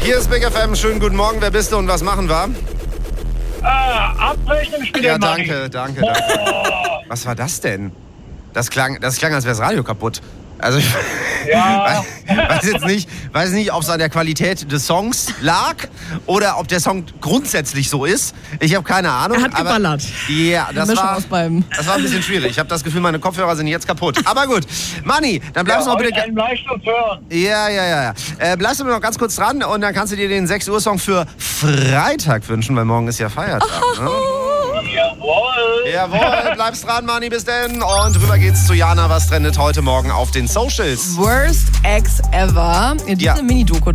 Hier ist Big FM. Schönen guten Morgen. Wer bist du und was machen wir? Abbrechen im Spiel. Ja, danke. Was war das denn? Das klang, als wäre das Radio kaputt. Also ich weiß nicht, ob es an der Qualität des Songs lag oder ob der Song grundsätzlich so ist. Ich habe keine Ahnung. Er hat geballert. Ja, das war ein bisschen schwierig. Ich habe das Gefühl, meine Kopfhörer sind jetzt kaputt. Aber gut. Manni, dann bleibst du noch bitte... hören. Ja. Bleibst du mir noch ganz kurz dran und dann kannst du dir den 6 Uhr Song für Freitag wünschen, weil morgen ist ja Feiertag. Ne? Jawohl, bleibst dran, Manni, bis denn. Und rüber geht's zu Jana. Was trendet heute Morgen auf den Socials? Worst Ex Ever. Diese Mini-Doku